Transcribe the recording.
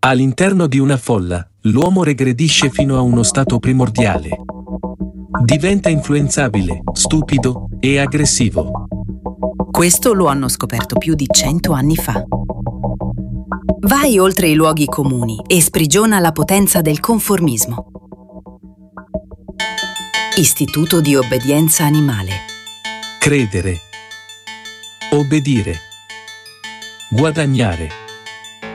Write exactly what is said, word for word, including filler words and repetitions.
All'interno di una folla, l'uomo regredisce fino a uno stato primordiale. Diventa influenzabile, stupido e aggressivo. Questo lo hanno scoperto più di cento anni fa. Vai oltre i luoghi comuni e sprigiona la potenza del conformismo. Istituto di obbedienza animale. Credere. Obbedire. Guadagnare.